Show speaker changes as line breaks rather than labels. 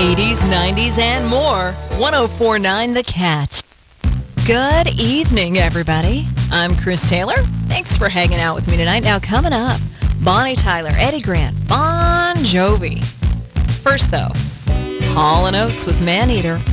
80s, 90s, and more. 1049 The Cat. Good evening, everybody. I'm Chris Taylor. Thanks for hanging out with me tonight. Now, coming up, Bonnie Tyler, Eddie Grant, Bon Jovi. First, though, Hall & Oates with Maneater.